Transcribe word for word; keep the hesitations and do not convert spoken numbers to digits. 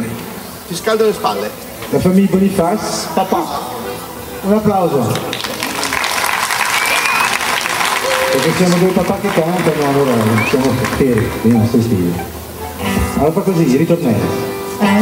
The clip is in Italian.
Ti scaldo le spalle. La famiglia Boniface. Papà. Un applauso. Perché siamo due papà che cantano, allora siamo fieri, non sto stile. Allora fa così, ritornello.